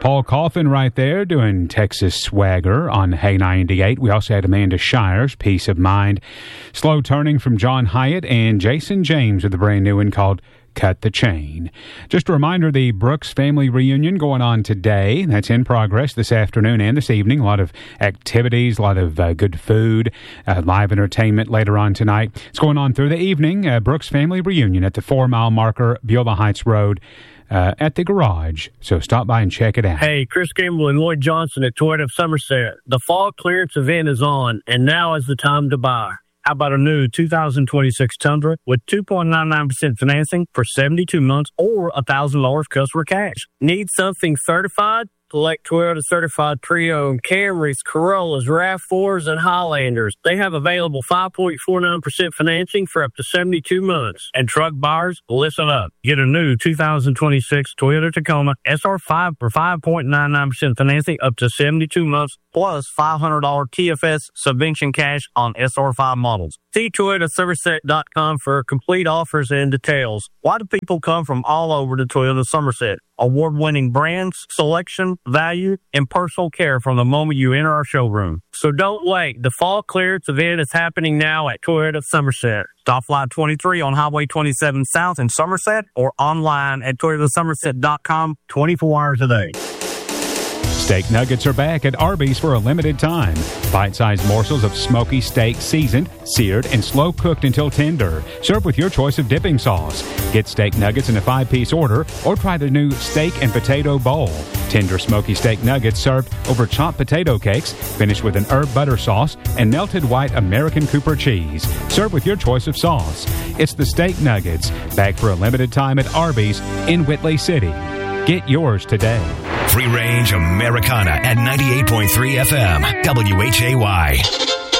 Paul Coffin right there doing Texas Swagger on Hey 98. We also had Amanda Shires, Peace of Mind. Slow Turning from John Hyatt, and Jason James with a brand new one called Cut the Chain. Just a reminder, the Brooks family reunion going on today. That's in progress this afternoon and this evening. A lot of activities, a lot of good food, live entertainment later on tonight. It's going on through the evening. Brooks family reunion at the 4-mile marker, Beulah Heights Road, at the garage. So stop by and check it out. Hey, Chris Gamble and Lloyd Johnson at Toyota of Somerset. The fall clearance event is on, and now is the time to buy. How about a new 2026 Tundra with 2.99% financing for 72 months or $1,000 customer cash? Need something certified? Select Toyota certified pre-owned Camrys, Corollas, RAV4s, and Highlanders. They have available 5.49% financing for up to 72 months. And truck buyers, listen up. Get a new 2026 Toyota Tacoma SR5 for 5.99% financing up to 72 months plus $500 TFS subvention cash on SR5 models. See ToyotaSomerset.com for complete offers and details. Why do people come from all over to Toyota Somerset? Award-winning brands, selection, value, and personal care from the moment you enter our showroom. So don't wait. The fall clearance event is happening now at Toyota Somerset. Stop Line 23 on Highway 27 South in Somerset or online at ToyotaSomerset.com 24 hours a day. Steak nuggets are back at Arby's for a limited time. Bite-sized morsels of smoky steak seasoned, seared, and slow-cooked until tender. Serve with your choice of dipping sauce. Get steak nuggets in a 5-piece order or try the new steak and potato bowl. Tender smoky steak nuggets served over chopped potato cakes, finished with an herb butter sauce and melted white American Cooper cheese. Serve with your choice of sauce. It's the steak nuggets, back for a limited time at Arby's in Whitley City. Get yours today. Free Range Americana at 98.3 FM, WHAY.